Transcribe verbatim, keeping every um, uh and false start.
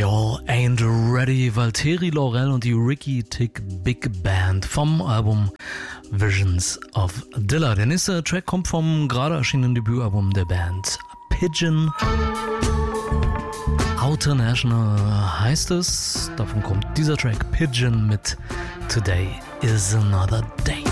Ja, Ain't Ready, Valtteri Laurel und die Ricky Tick Big Band vom Album Visions of Dilla. Der nächste Track kommt vom gerade erschienenen Debütalbum der Band Pigeon. Outer National heißt es. Davon kommt dieser Track Pigeon mit Today is Another Day.